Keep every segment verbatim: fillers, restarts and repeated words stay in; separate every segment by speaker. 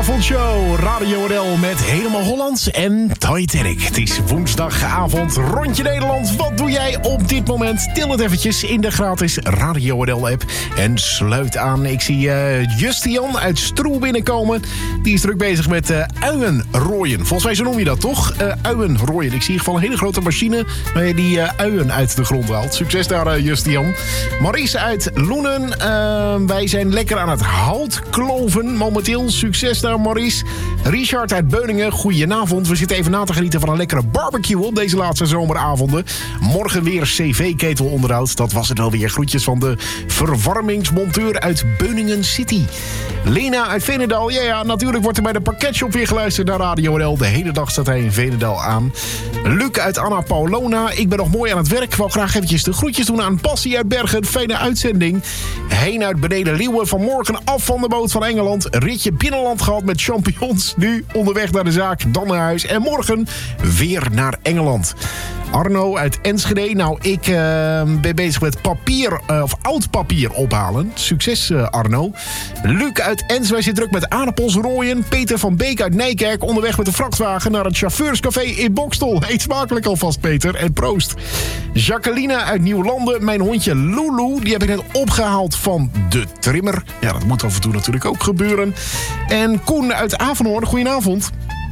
Speaker 1: avondshow Radio N L met Helemaal Hollands en Titanic. Het is woensdagavond, rondje Nederland. Wat doe jij op dit moment? Til het eventjes in de gratis Radio N L app en sluit aan. Ik zie uh, Justian uit Stroe binnenkomen. Die is druk bezig met uh, uien rooien. Volgens mij zo noem je dat toch? Uh, uien rooien. Ik zie in ieder geval een hele grote machine waar je die uh, uien uit de grond haalt. Succes daar, uh, Justian. Maurice uit Loenen. Uh, wij zijn lekker aan het hout kloven momenteel. Succes daar, Maurice. Richard uit Beuningen, goedenavond. We zitten even na te genieten van een lekkere barbecue op deze laatste zomeravonden. Morgen weer C V-ketelonderhoud. Dat was het wel weer. Groetjes van de verwarmingsmonteur uit Beuningen City. Lena uit Veenendaal. Ja, ja, natuurlijk wordt er bij de pakketshop weer geluisterd naar Radio N L. De hele dag staat hij in Veenendaal aan. Luc uit Anna Paulona. Ik ben nog mooi aan het werk. Ik wou graag eventjes de groetjes doen aan Passie uit Bergen. Fijne uitzending. Heen uit Beneden Leeuwen. Vanmorgen af van de boot van Engeland. Ritje binnenland gehad met champignons. Nu onderweg naar de zaak, dan naar huis. En morgen weer naar Engeland. Arno uit Enschede. Nou, ik uh, ben bezig met papier, uh, of oud papier ophalen. Succes, uh, Arno. Luc uit Ens, wij zitten druk met aardappels rooien. Peter van Beek uit Nijkerk, onderweg met de vrachtwagen naar het chauffeurscafé in Bokstel. Eet smakelijk alvast, Peter, en proost. Jacqueline uit Nieuwlanden, mijn hondje Lulu, die heb ik net opgehaald van de trimmer. Ja, dat moet af en toe natuurlijk ook gebeuren. En Koen uit Avenhoorn, goedenavond.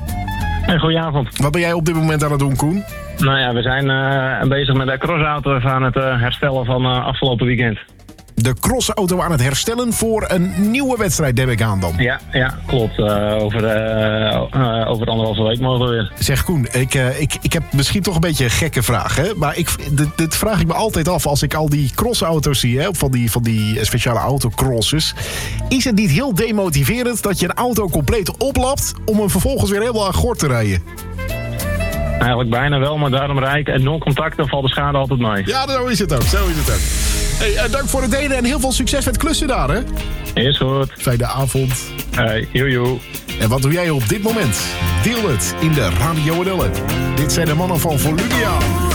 Speaker 2: Hey, goedenavond.
Speaker 1: Wat ben jij op dit moment aan het doen, Koen?
Speaker 2: Nou ja, we zijn uh, bezig met de crossauto aan het uh, herstellen van uh, afgelopen weekend.
Speaker 1: De crossauto aan het herstellen voor een nieuwe wedstrijd, neem ik aan dan.
Speaker 2: Ja, ja klopt. Uh, over, uh, uh, over anderhalve week mogen we weer.
Speaker 1: Zeg Koen, ik, uh, ik, ik heb misschien toch een beetje een gekke vraag. Hè? Maar ik, dit, dit vraag ik me altijd af als ik al die crossauto's zie. Hè? Van, die, van die speciale autocrosses. Is het niet heel demotiverend dat je een auto compleet oplapt om hem vervolgens weer helemaal aan gort te rijden?
Speaker 2: Eigenlijk bijna wel, maar daarom rijd ik en nul contact, dan valt de schade altijd mee.
Speaker 1: Ja, zo is het ook. Zo is het ook. Hey, uh, dank voor het delen en heel veel succes met klussen daar, hè?
Speaker 2: Is goed.
Speaker 1: Fijne avond.
Speaker 2: Hey, joejoe.
Speaker 1: En wat doe jij op dit moment? Deel het in de Radio N L. Dit zijn de mannen van Volumia.